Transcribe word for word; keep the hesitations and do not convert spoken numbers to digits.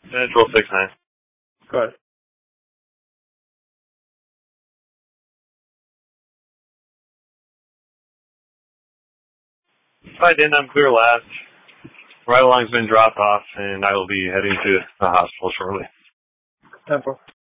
Uh, twelve six nine. Go ahead. Hi, Dan. I'm clear last. Ride along's been dropped off, and I will be heading to the hospital shortly. ten four.